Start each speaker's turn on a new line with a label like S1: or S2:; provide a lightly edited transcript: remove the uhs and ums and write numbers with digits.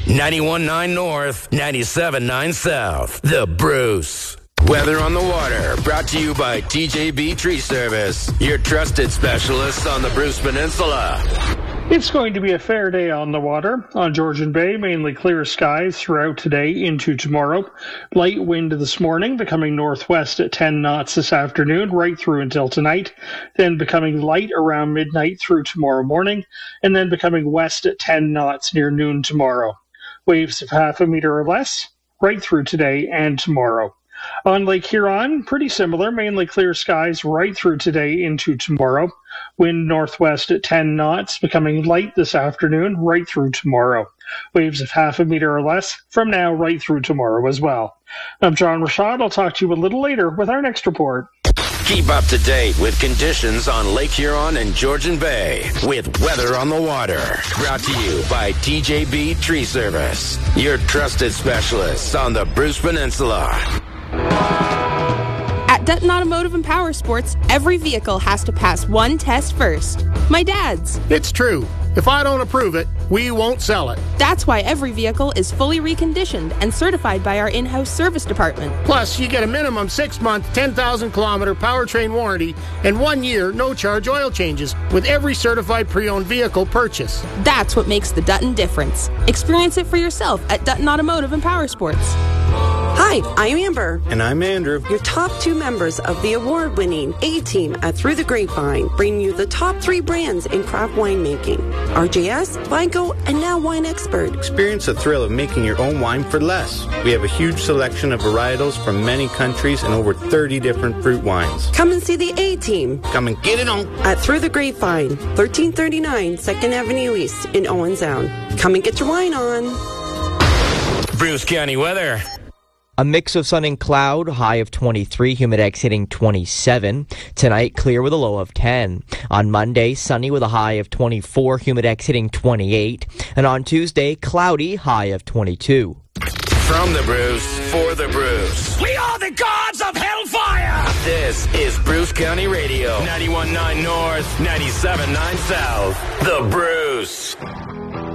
S1: 91.9 North, 97.9 South. The Bruce. Weather on the Water, brought to you by TJB Tree Service, your trusted specialists on the Bruce Peninsula.
S2: It's going to be a fair day on the water. On Georgian Bay, mainly clear skies throughout today into tomorrow. Light wind this morning, becoming northwest at 10 knots this afternoon, right through until tonight. Then becoming light around midnight through tomorrow morning, and then becoming west at 10 knots near noon tomorrow. Waves of half a meter or less, right through today and tomorrow. On Lake Huron, pretty similar, mainly clear skies right through today into tomorrow. Wind northwest at 10 knots, becoming light this afternoon, right through tomorrow. Waves of half a meter or less from now right through tomorrow as well. I'm John Rashad. I'll talk to you a little later with our next report.
S1: Keep up to date with conditions on Lake Huron and Georgian Bay with Weather on the Water. Brought to you by TJB Tree Service, your trusted specialists on the Bruce Peninsula.
S3: At Dutton Automotive and Power Sports, every vehicle has to pass one test first. My dad's.
S4: It's true. If I don't approve it, we won't sell it.
S3: That's why every vehicle is fully reconditioned and certified by our in-house service department.
S4: Plus, you get a minimum 6-month, 10,000-kilometer powertrain warranty and 1 year no-charge oil changes with every certified pre-owned vehicle purchase.
S3: That's what makes the Dutton difference. Experience it for yourself at Dutton Automotive and Power Sports.
S5: Hi, I'm Amber.
S6: And I'm Andrew.
S5: Your top 2 members of the award-winning A-Team at Through the Grapevine, bringing you the top 3 brands in craft winemaking. RJS, Vigo, and now Wine Expert.
S6: Experience the thrill of making your own wine for less. We have a huge selection of varietals from many countries and over 30 different fruit wines.
S5: Come and see the A-Team.
S6: Come and get it on.
S5: At Through the Grapevine, 1339 2nd Avenue East in Owen Sound. Come and get your wine on.
S1: Bruce County weather.
S7: A mix of sun and cloud, high of 23, Humidex hitting 27. Tonight, clear with a low of 10. On Monday, sunny with a high of 24, Humidex hitting 28. And on Tuesday, cloudy, high of 22.
S1: From the Bruce, for the Bruce. We are the gods of hellfire! This is Bruce County Radio. 91.9 North, 97.9 South. The Bruce.